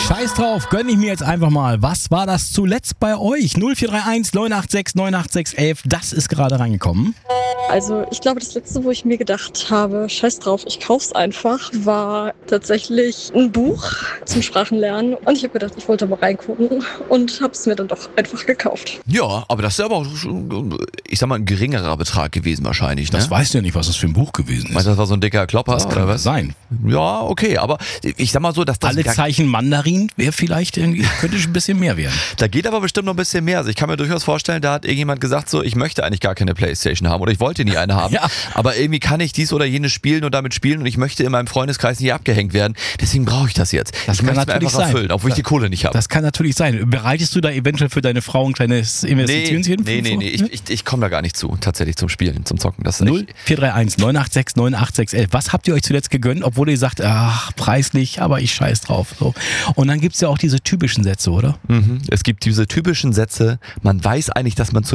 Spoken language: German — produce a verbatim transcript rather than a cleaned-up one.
Scheiß drauf, gönn ich mir jetzt einfach mal. Was war das zuletzt bei euch? null vier drei eins neun acht sechs neun acht sechs elf, das ist gerade reingekommen. Also ich glaube, das letzte, wo ich mir gedacht habe, scheiß drauf, ich kauf's einfach, war tatsächlich ein Buch zum Sprachenlernen. Und ich habe gedacht, ich wollte mal reingucken und habe es mir dann doch einfach gekauft. Ja, aber das ist aber auch, schon, ich sag mal, ein geringerer Betrag gewesen wahrscheinlich, ne? Das weißt du ja nicht, was das für ein Buch gewesen ist. Meinst du, das war so ein dicker Klopper Das oder kann was? sein. Ja, okay, aber ich sag mal so, dass das Alle gar, Zeichen Mandarin wäre vielleicht irgendwie, könnte ein bisschen mehr werden. da geht aber bestimmt noch ein bisschen mehr. Also ich kann mir durchaus vorstellen, da hat irgendjemand gesagt so, ich möchte eigentlich gar keine Playstation haben oder ich wollte nie eine haben, Ja. aber irgendwie kann ich dies oder jenes spielen und damit spielen und ich möchte in meinem Freundeskreis nicht abgehängt werden, deswegen brauche ich das jetzt. Das ich kann möchte es mir natürlich einfach sein. erfüllen, obwohl ich die Kohle nicht habe. Das kann natürlich sein. Bereitest du da eventuell für deine Frau ein kleines Nee, Investitionchen? nee, nee, nee, ich, ich, ich komme da gar nicht zu, tatsächlich zum Spielen, zum Zocken. Das ist null echt, vier drei eins neun acht sechs neun acht sechs elf. Was habt ihr euch zuletzt gegönnt, obwohl ihr sagt, ach, preislich, aber ich scheiß drauf. So. Und dann gibt's ja auch diese typischen Sätze, oder? mhm. Es gibt diese typischen Sätze, man weiß eigentlich, dass man zu